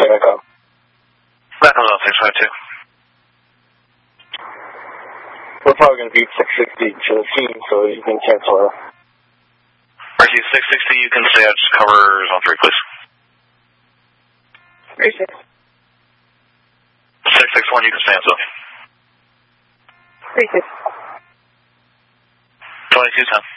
back up. Back on 652. We're probably going to beat 660 to the team, so you can cancel it. RC 660, you can stay out, just cover zone 3, please. 36. 661, you can stay on zone. 36. 2210.